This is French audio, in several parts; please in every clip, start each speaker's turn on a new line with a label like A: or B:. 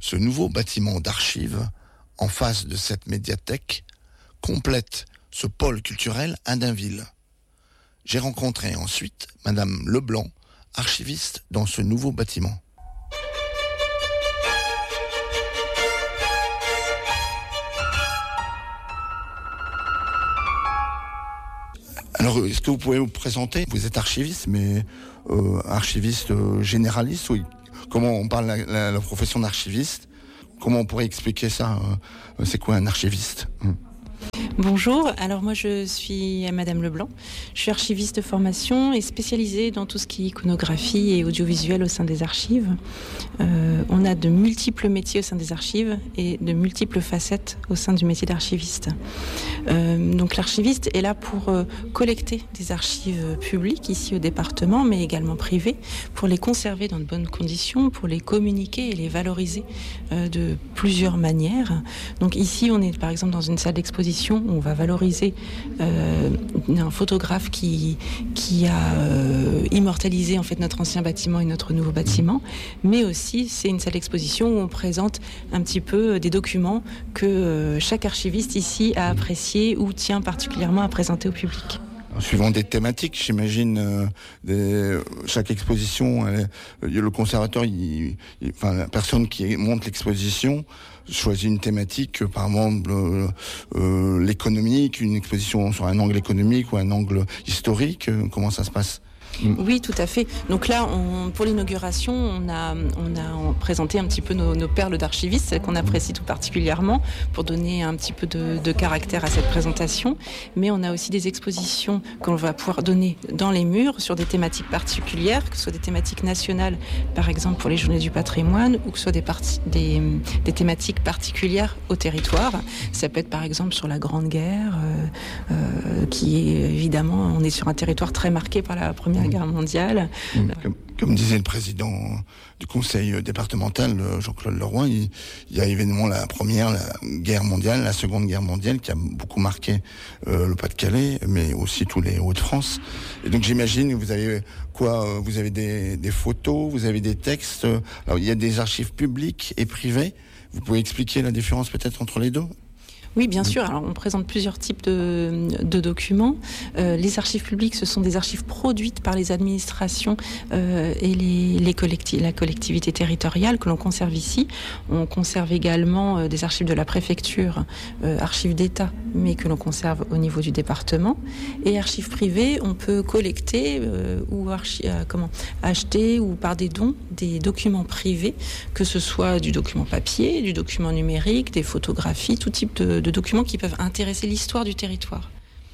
A: Ce nouveau bâtiment d'archives, en face de cette médiathèque, complète ce pôle culturel à Dainville. J'ai rencontré ensuite Madame Leblanc, archiviste dans ce nouveau bâtiment. Alors, est-ce que vous pouvez vous présenter ? Vous êtes archiviste, mais archiviste généraliste ou comment on parle la profession d'archiviste ? Comment on pourrait expliquer ça ? C'est quoi un archiviste ?
B: Bonjour, alors moi je suis Madame Leblanc, je suis archiviste de formation et spécialisée dans tout ce qui est iconographie et audiovisuel au sein des archives. On a de multiples métiers au sein des archives et de multiples facettes au sein du métier d'archiviste. Donc l'archiviste est là pour collecter des archives publiques ici au département, mais également privées, pour les conserver dans de bonnes conditions, pour les communiquer et les valoriser de plusieurs manières. Donc ici on est par exemple dans une salle d'exposition où on va valoriser un photographe qui a immortalisé en fait notre ancien bâtiment et notre nouveau bâtiment, mais aussi c'est une salle d'exposition où on présente un petit peu des documents que chaque archiviste ici a apprécié ou tient particulièrement à présenter au public.
A: Suivant des thématiques, j'imagine, chaque exposition, le conservateur, la personne qui monte l'exposition choisit une thématique, par exemple l'économique, une exposition sur un angle économique ou un angle historique. Comment ça se passe ?
B: Oui, tout à fait. Donc là, pour l'inauguration, on a présenté un petit peu nos perles d'archivistes, celles qu'on apprécie tout particulièrement, pour donner un petit peu de caractère à cette présentation. Mais on a aussi des expositions qu'on va pouvoir donner dans les murs sur des thématiques particulières, que ce soit des thématiques nationales, par exemple pour les Journées du patrimoine, ou que ce soit des thématiques particulières au territoire. Ça peut être par exemple sur la Grande Guerre, qui est évidemment, on est sur un territoire très marqué par la Première Guerre mondiale.
A: Comme disait le président du conseil départemental, Jean-Claude Leroy, il y a évidemment la Première Guerre mondiale, la Seconde Guerre mondiale qui a beaucoup marqué le Pas-de-Calais, mais aussi tous les Hauts-de-France. Et donc j'imagine que vous avez vous avez des photos, vous avez des textes. Alors il y a des archives publiques et privées. Vous pouvez expliquer la différence peut-être entre les deux ?
B: Oui, bien sûr. Alors, on présente plusieurs types de documents. Les archives publiques, ce sont des archives produites par les administrations et la collectivité territoriale que l'on conserve ici. On conserve également des archives de la préfecture, archives d'État, mais que l'on conserve au niveau du département. Et archives privées, on peut collecter ou acheter ou par des dons des documents privés, que ce soit du document papier, du document numérique, des photographies, tout type de documents qui peuvent intéresser l'histoire du territoire.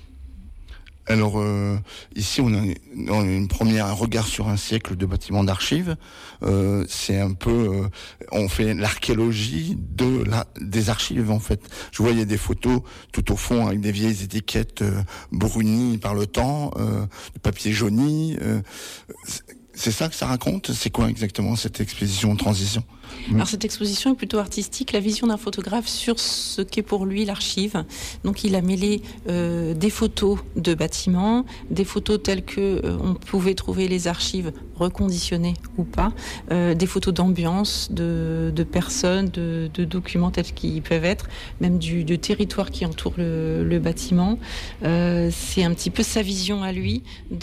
A: Alors ici on a un regard sur un siècle de bâtiments d'archives. C'est un peu on fait l'archéologie des archives en fait. Je voyais des photos tout au fond avec des vieilles étiquettes brunies par le temps, de papier jauni. C'est ça que ça raconte ? C'est quoi exactement cette exposition transition ?
B: Alors cette exposition est plutôt artistique, la vision d'un photographe sur ce qu'est pour lui l'archive. Donc il a mêlé des photos de bâtiments, des photos telles que on pouvait trouver les archives reconditionnées ou pas, des photos d'ambiance, de personnes, de documents tels qu'ils peuvent être, même du territoire qui entoure le bâtiment. C'est un petit peu sa vision à lui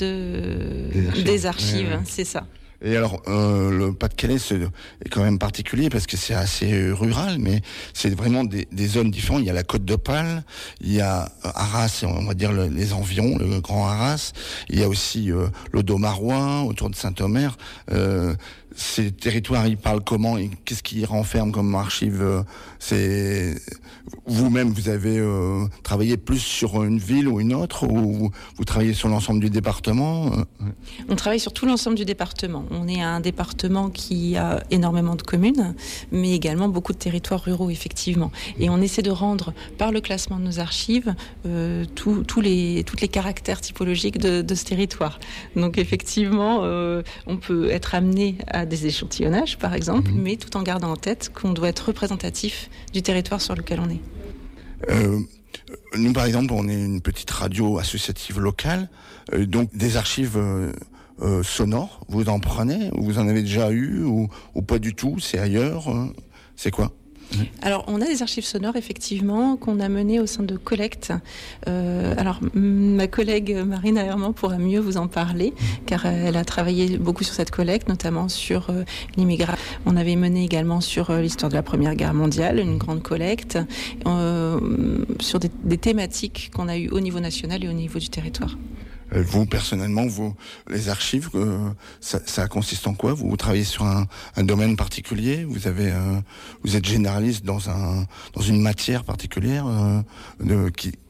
B: des archives, ouais. C'est ça.
A: Et alors, le Pas-de-Calais est quand même particulier parce que c'est assez rural, mais c'est vraiment des zones différentes. Il y a la Côte d'Opale, il y a Arras, on va dire les environs, le Grand Arras. Il y a aussi l'Audomarois, autour de Saint-Omer. Ces territoires, ils parlent comment et qu'est-ce qu'ils renferment comme archives ? C'est vous-même, vous avez travaillé plus sur une ville ou une autre, ou vous travaillez sur l'ensemble du département ?
B: On travaille sur tout l'ensemble du département. On est un département qui a énormément de communes, mais également beaucoup de territoires ruraux, effectivement. Et on essaie de rendre, par le classement de nos archives, tous les caractères typologiques de ce territoire. Donc, effectivement, on peut être amené à des échantillonnages, par exemple, mais tout en gardant en tête qu'on doit être représentatif du territoire sur lequel on est.
A: Nous, par exemple, on est une petite radio associative locale, donc des archives sonores, vous en prenez ? Vous en avez déjà eu ou pas du tout ? C'est ailleurs C'est quoi ?
B: Alors, on a des archives sonores, effectivement, qu'on a menées au sein de collectes. Alors, ma collègue Marina Herman pourra mieux vous en parler, car elle a travaillé beaucoup sur cette collecte, notamment sur l'immigration. On avait mené également sur l'histoire de la Première Guerre mondiale, une grande collecte, sur des thématiques qu'on a eues au niveau national et au niveau du territoire.
A: Vous, personnellement, les archives, ça consiste en quoi ? Vous travaillez sur un domaine particulier ? Vous êtes généraliste dans une matière particulière